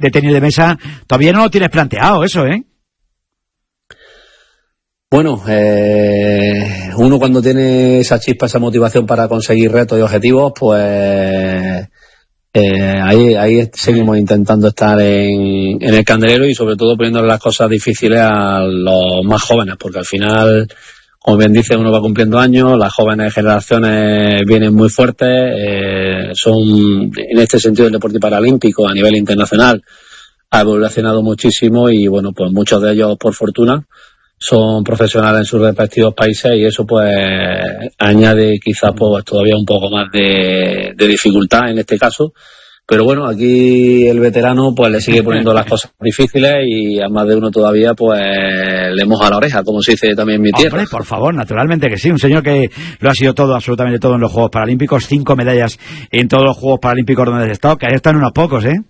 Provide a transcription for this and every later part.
de tenis de mesa, todavía no lo tienes planteado eso, ¿eh? Bueno, uno cuando tiene esa chispa, esa motivación para conseguir retos y objetivos, pues ahí seguimos intentando estar en el candelero y sobre todo poniéndole las cosas difíciles a los más jóvenes, porque al final, como bien dice, uno va cumpliendo años, las jóvenes generaciones vienen muy fuertes, son en este sentido el deporte paralímpico a nivel internacional ha evolucionado muchísimo y bueno, pues muchos de ellos por fortuna son profesionales en sus respectivos países y eso pues añade quizás pues todavía un poco más de dificultad en este caso, pero bueno, aquí el veterano pues le sigue poniendo las cosas difíciles y a más de uno todavía pues le moja la oreja, como se dice también en mi tierra. Hombre, por favor, naturalmente que sí, un señor que lo ha sido todo, absolutamente todo en los Juegos Paralímpicos, 5 medallas en todos los Juegos Paralímpicos donde has estado, que ahí están unos pocos, ¿eh?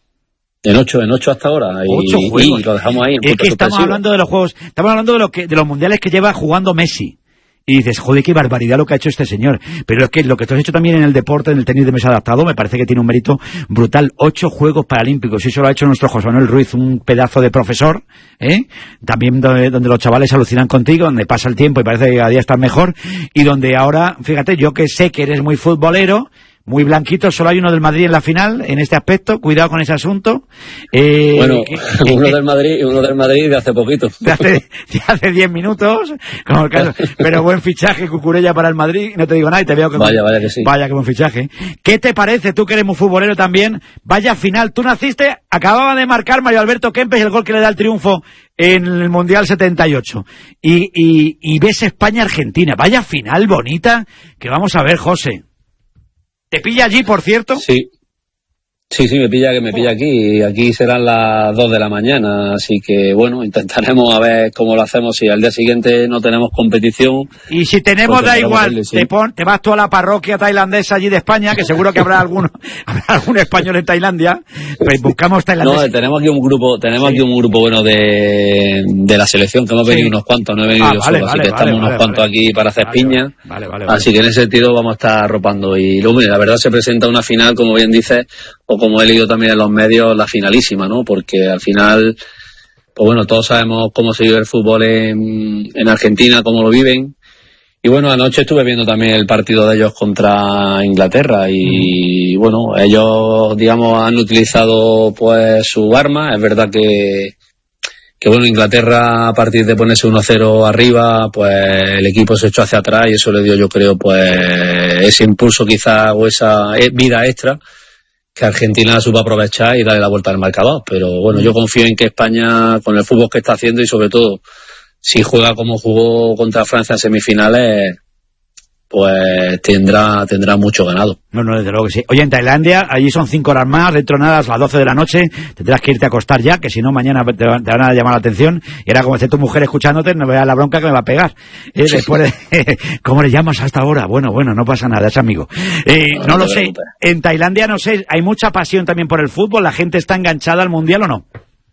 En ocho hasta ahora y lo dejamos ahí. Es que estamos hablando de los juegos, estamos hablando de los mundiales que lleva jugando Messi. Y dices, joder, qué barbaridad lo que ha hecho este señor. Pero es que lo que tú has hecho también en el deporte, en el tenis de mesa adaptado, me parece que tiene un mérito brutal. 8 Juegos Paralímpicos. Y eso lo ha hecho nuestro José Manuel Ruiz, un pedazo de profesor, ¿eh? También donde los chavales alucinan contigo, donde pasa el tiempo y parece que cada día estás mejor. Y donde ahora, fíjate, yo que sé que eres muy futbolero, muy blanquito, solo hay uno del Madrid en la final, en este aspecto, cuidado con ese asunto. Bueno, uno del Madrid de hace poquito. De hace 10 minutos, como el caso, pero buen fichaje Cucurella para el Madrid, no te digo nada y te veo que... Vaya que sí. Vaya que buen fichaje. ¿Qué te parece, tú que eres muy futbolero también? Vaya final, tú naciste, acababa de marcar Mario Alberto Kempes el gol que le da el triunfo en el Mundial 78. Y ves España-Argentina, vaya final bonita que vamos a ver, José. ¿Te pilla allí, por cierto? Sí, me pilla aquí. Aquí serán las 2 de la mañana, así que bueno, intentaremos a ver cómo lo hacemos. Si al día siguiente no tenemos competición. Y si tenemos, pues da igual, sí. Te vas tú a la parroquia tailandesa allí de España, que seguro que habrá algún español en Tailandia. Pues buscamos tailandeses. No, tenemos aquí un grupo bueno de la selección, que hemos venido unos cuantos, no he venido yo solo, así que estamos unos cuantos aquí para hacer piña. Así que en ese sentido vamos a estar arropando. Y hombre, la verdad se presenta una final, como bien dices, o como he leído también en los medios, la finalísima, ¿no? Porque al final, pues bueno, todos sabemos cómo se vive el fútbol en Argentina, cómo lo viven. Y bueno, anoche estuve viendo también el partido de ellos contra Inglaterra y bueno, ellos, digamos, han utilizado pues su arma. Es verdad que bueno, Inglaterra a partir de ponerse 1-0 arriba, pues el equipo se echó hacia atrás y eso le dio, yo creo, pues ese impulso quizás o esa vida extra que Argentina supo aprovechar y darle la vuelta al marcador. Pero bueno, yo confío en que España, con el fútbol que está haciendo y sobre todo si juega como jugó contra Francia en semifinales, pues tendrá mucho ganado. No, desde luego que sí. Oye, en Tailandia, allí son 5 horas más, dentro de nada, a las 12 de la noche, tendrás que irte a acostar ya, que si no mañana te van a llamar la atención, y ahora como esté tu mujer escuchándote, no veas la bronca que me va a pegar. Después de, ¿cómo le llamas hasta ahora? Bueno, no pasa nada, es amigo. No lo sé, en Tailandia no sé, hay mucha pasión también por el fútbol, la gente está enganchada al Mundial, ¿o no?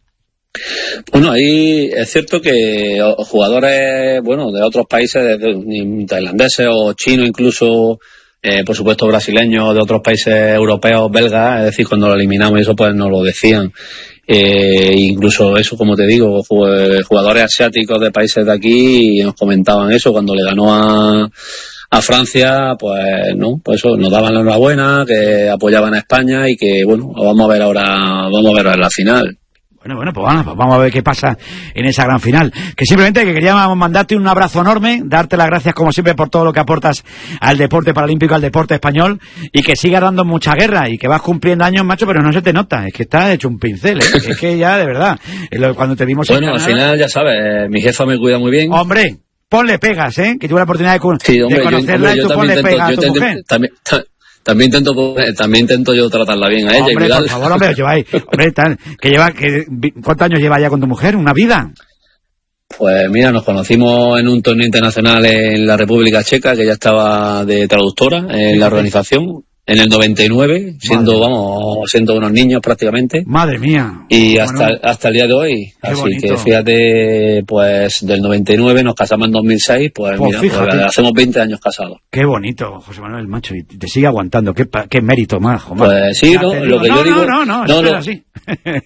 Bueno, ahí es cierto que jugadores, bueno, de otros países, tailandeses o chinos incluso, por supuesto brasileños, de otros países europeos, belgas, es decir, cuando lo eliminamos y eso pues nos lo decían. Incluso eso, como te digo, jugadores asiáticos de países de aquí nos comentaban eso cuando le ganó a Francia, pues no, pues eso, nos daban la enhorabuena, que apoyaban a España y que bueno, vamos a ver ahora en la final. Bueno, pues vamos a ver qué pasa en esa gran final. Que simplemente que queríamos mandarte un abrazo enorme, darte las gracias como siempre por todo lo que aportas al deporte paralímpico, al deporte español, y que sigas dando mucha guerra y que vas cumpliendo años, macho, pero no se te nota, es que estás hecho un pincel, es que ya de verdad, cuando te vimos bueno, al final ya sabes, mi jefa me cuida muy bien. Hombre, ponle pegas, que tuve la oportunidad de conocerla y tú ponle pegas a tu mujer. También intento yo tratarla bien a ella. Hombre, por favor, hombre, ¿cuántos años lleva ya con tu mujer? ¿Una vida? Pues mira, nos conocimos en un torneo internacional en la República Checa, que ella estaba de traductora en la organización, en el 99, siendo unos niños prácticamente. Madre mía. Y hasta el día de hoy. Así bonito. Que fíjate, pues del 99 nos casamos en 2006, pues mira, pues hacemos 20 años casados. Qué bonito, José Manuel, macho, y te sigue aguantando, qué mérito más, Pues sí, lo que yo digo... No, así.